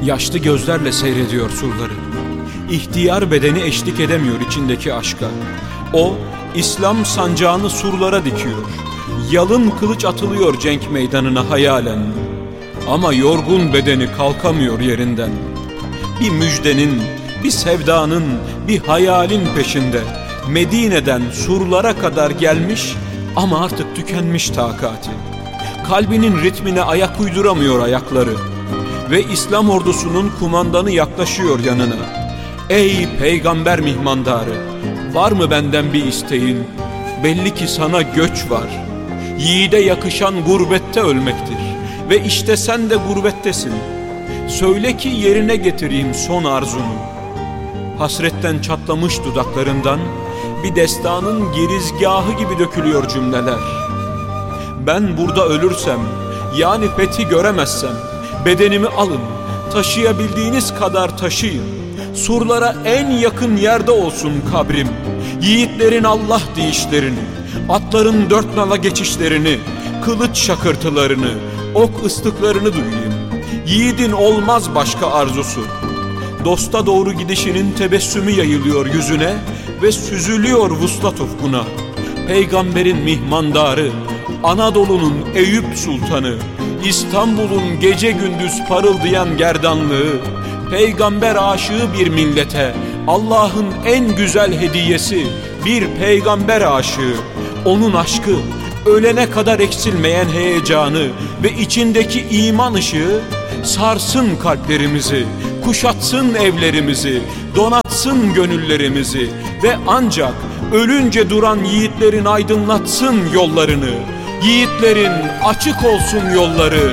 Yaşlı gözlerle seyrediyor surları. İhtiyar bedeni eşlik edemiyor içindeki aşka. O, İslam sancağını surlara dikiyor. Yalın kılıç atılıyor cenk meydanına hayalen. Ama yorgun bedeni kalkamıyor yerinden. Bir müjdenin, bir sevdanın, bir hayalin peşinde. Medine'den surlara kadar gelmiş ama artık tükenmiş takati. Kalbinin ritmine ayak uyduramıyor ayakları. Ve İslam ordusunun kumandanı yaklaşıyor yanına. Ey peygamber mihmandarı, var mı benden bir isteğin? Belli ki sana göç var. Yiğide yakışan gurbette ölmektir. Ve işte sen de gurbettesin. Söyle ki yerine getireyim son arzunu. Hasretten çatlamış dudaklarından bir destanın girizgahı gibi dökülüyor cümleler. Ben burada ölürsem, yani fethi göremezsem, bedenimi alın, taşıyabildiğiniz kadar taşıyın. Surlara en yakın yerde olsun kabrim. Yiğitlerin Allah deyişlerini, atların dört nala geçişlerini, kılıç şakırtılarını, ok ıslıklarını duyayım. Yiğidin olmaz başka arzusu. Dosta doğru gidişinin tebessümü yayılıyor yüzüne ve süzülüyor vuslat ufkuna. Peygamberin mihmandarı, Anadolu'nun Eyüp Sultanı, İstanbul'un gece gündüz parıldayan gerdanlığı, peygamber aşığı bir millete Allah'ın en güzel hediyesi bir peygamber aşığı. Onun aşkı, ölene kadar eksilmeyen heyecanı ve içindeki iman ışığı sarsın kalplerimizi, kuşatsın evlerimizi, donatsın gönüllerimizi ve ancak ölünce duran yiğitlerin aydınlatsın yollarını. Yiğitlerin açık olsun yolları.